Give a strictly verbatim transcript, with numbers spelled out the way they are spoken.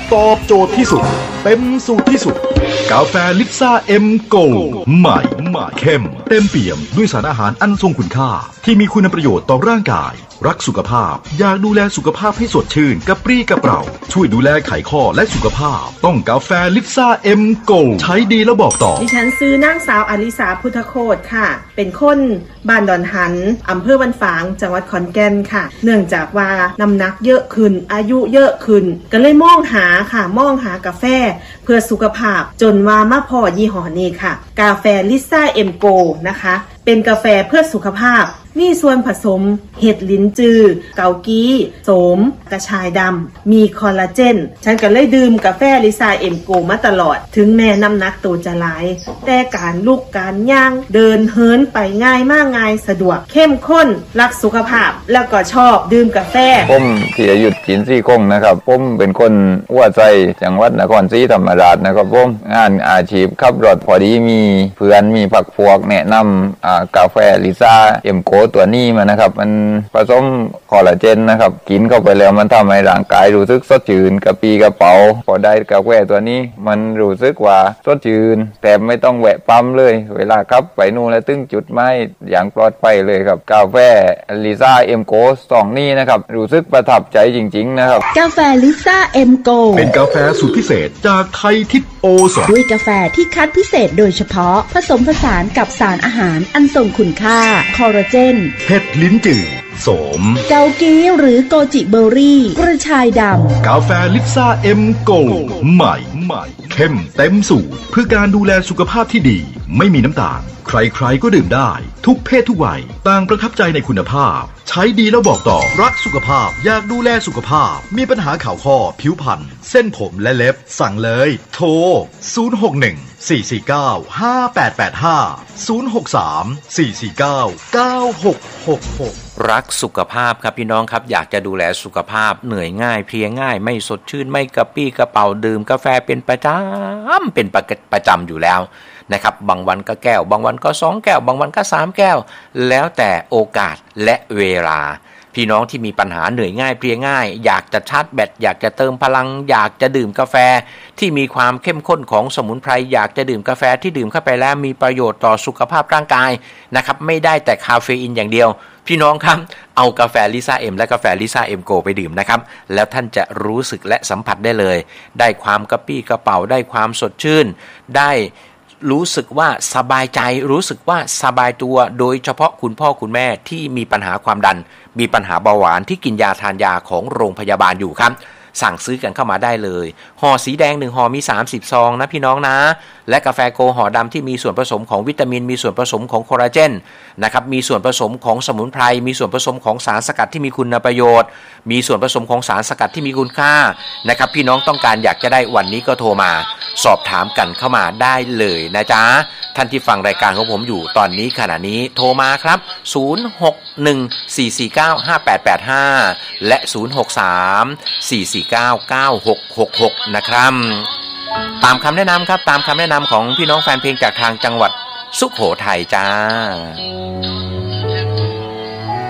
ตอบโจทย์ที่สุดเต็มสูตรที่สุดกาแฟลิปซ่าเอ็มโกใหม่ใหม่เข้มเต็มเปี่ยมด้วยสารอาหารอันทรงคุณค่าที่มีคุณประโยชน์ต่อร่างกายรักสุขภาพอยากดูแลสุขภาพให้สดชื่นกระปรี้กระเปร่าช่วยดูแลไขข้อและสุขภาพต้องกาแฟลิปซ่าเอ็มโกใช้ดีแล้วบอกต่อดิฉันซื้อนางสาวอลิสาพุทธโคตรค่ะเป็นคนบ้านดอนหันอำเภอบ้านฝางจังหวัดขอนแก่นค่ะเนื่องจากว่าน้ำหนักเยอะขึ้นอายุเยอะขึ้นก็เลยมองหาค่ะมองหากาแฟเพื่อสุขภาพจนว่ามาพอยี่ห้อนี้ค่ะกาแฟลิซ่าเอ็มโกนะคะเป็นกาแฟเพื่อสุขภาพมีส่วนผสมเห็ดลิ้นจือเกากี้โสมกระชายดำมีคอลลาเจนฉันก็เลยดื่มกาแฟลิซ่าเอ็มโกมาตลอดถึงแม่น้ำหนักตัวจะหลายแต่การลุกการย่างเดินเหินไปง่ายมากง่ายสะดวกเข้มข้นรักสุขภาพแล้วก็ชอบดื่มกาแฟผมที่อายุจินซี่คงนะครับผมเป็นคนอ้วใจจังหวัดนครศรีธรรมราชนะครับผมงานอาชีพขับรถพอดีมีเพื่อนมีผักพวกแนะนำกาแฟลิซ่าเอ็มโกตัวนี้มานะครับมันผสมคอลลาเจนนะครับกินเข้าไปแล้วมันทำให้ร่างกายรู้สึกสดชื่นกระปี้กระเป๋าพอได้กาแฟตัวนี้มันรู้สึกว่าสดชื่นแต่ไม่ต้องแวะปั๊มเลยเวลาขับไปนู่นแล้วตึ้งจุดไม้อย่างปลอดภัยเลยครับกาแฟลิซ่าเอ็มโกสองนี้นะครับรู้สึกประทับใจจริงๆนะครับกาแฟลิซ่าเอ็มโกเป็นกาแฟสูตรพิเศษจากไทยทิพย์โอสถด้วยกาแฟที่คัดพิเศษโดยเฉพาะผสมผสานกับสารอาหารอันทรงคุณค่าคอลลาเจนเห็ดลิ้นจือโสมเกากี้หรือโกจิเบอร์รี่กระชายดำกาแฟลิปซ่าเอ็มโกใหม่ใหม่เข้มเต็มสูตรเพื่อการดูแลสุขภาพที่ดีไม่มีน้ำตาลใครๆก็ดื่มได้ทุกเพศทุกวัยต่างประทับใจในคุณภาพใช้ดีแล้วบอกต่อรักสุขภาพอยากดูแลสุขภาพมีปัญหาข่าวข้อผิวพรรณเส้นผมและเล็บสั่งเลยโทรศูนย์ หก หนึ่ง สี่ สี่ เก้า ห้า แปด แปด ห้า ศูนย์ หก สาม สี่ สี่ เก้า เก้า หก หก หกรักสุขภาพครับพี่น้องครับอยากจะดูแลสุขภาพเหนื่อยง่ายเพลียง่ายไม่สดชื่นไม่กระปี้กระเป๋าดื่มกาแฟเป็นประจำเป็นประจำอยู่แล้วนะครับบางวันก็แก้วบางวันก็สองแก้วบางวันก็สามแก้วแล้วแต่โอกาสและเวลาพี่น้องที่มีปัญหาเหนื่อยง่ายเพลียง่ายอยากจะชาร์จแบตอยากจะเติมพลังอยากจะดื่มกาแฟที่มีความเข้มข้นของสมุนไพรอยากจะดื่มกาแฟที่ดื่มเข้าไปแล้วมีประโยชน์ต่อสุขภาพร่างกายนะครับไม่ได้แต่คาเฟอีนอย่างเดียวพี่น้องครับเอากาแฟลิซ่าเอ็มและกาแฟลิซ่าเอ็มโกไปดื่มนะครับแล้วท่านจะรู้สึกและสัมผัสได้เลยได้ความกระปี้กระเป๋าได้ความสดชื่นได้รู้สึกว่าสบายใจรู้สึกว่าสบายตัวโดยเฉพาะคุณพ่อคุณแม่ที่มีปัญหาความดันมีปัญหาเบาหวานที่กินยาทานยาของโรงพยาบาลอยู่ครับสั่งซื้อกันเข้ามาได้เลยห่อสีแดงหนึ่งห่อมีสามสิบซองนะพี่น้องนะและกาแฟโกห่อดำที่มีส่วนผสมของวิตามินมีส่วนผสมของคอลลาเจนนะครับมีส่วนผสมของสมุนไพรมีส่วนผสมของสารสกัดที่มีคุณประโยชน์มีส่วนผสมของสารสกัดที่มีคุณค่านะครับพี่น้องต้องการอยากจะได้วันนี้ก็โทรมาสอบถามกันเข้ามาได้เลยนะจ๊ะท่านที่ฟังรายการของผมอยู่ตอนนี้ขณะนี้โทรมาครับศูนย์ หก หนึ่ง สี่ สี่ เก้า ห้า แปด แปด ห้าและศูนย์ หก สาม สี่ สี่ เก้า เก้า หก หก หกนะครับตามคำแนะนำครับตามคำแนะนำของพี่น้องแฟนเพลงจากทางจังหวัดสุโขทัยจ้า